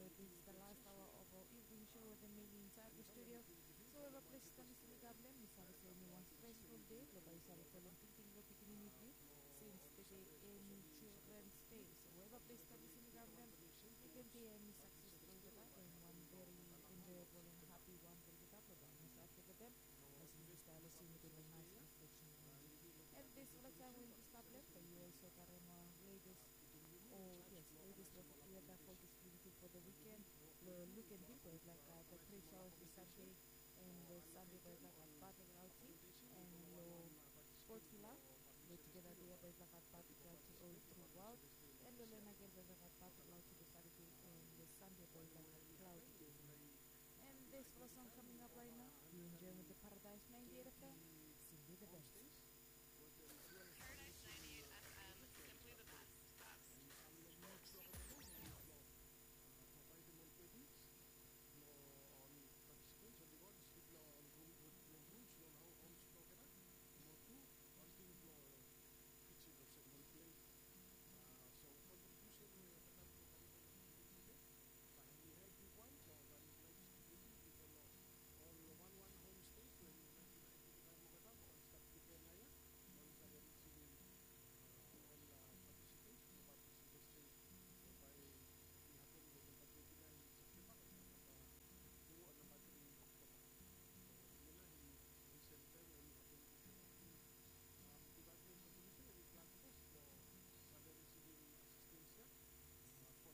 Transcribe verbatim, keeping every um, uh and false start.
this is the last hour of our evening show with the Mili inside the studio. So we have a place to miss the Gablem. Miss Alice only one stressful day. Look, I saw the following thinking of picking with you since today in Children's Day. So we have a place to miss the Gablem. You can be any successful with that and one very enjoyable and happy one for the top of them. Miss Africa them. As Miss Alice in the nice inspection. And this was the time when we stop left for you also Karema ladies. Oh yes, ladies look we have that for this beauty for the weekend. The look and deep with like uh, the three showers this Sunday and the Sunday there's like a party outing and your sport villa. We together there there's like a party outing all throughout. And the then again there's like a party outing the Saturday and the Sunday there's like a cloudy. And this was song coming up right now. You enjoying with the Paradise ninety-eight F M? Simply the best.